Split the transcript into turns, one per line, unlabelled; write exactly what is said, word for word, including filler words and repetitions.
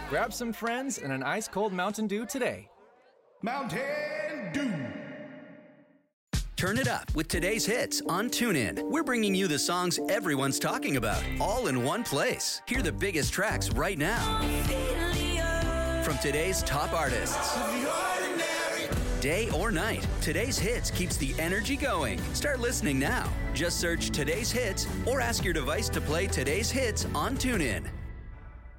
Grab some friends and an ice-cold Mountain Dew today.
Mountain Dew.
Turn it up with today's hits on TuneIn. We're bringing you the songs everyone's talking about, all in one place. Hear the biggest tracks right now. From today's top artists. Day or night, today's hits keeps the energy going. Start listening now. Just search today's hits or ask your device to play today's hits on TuneIn.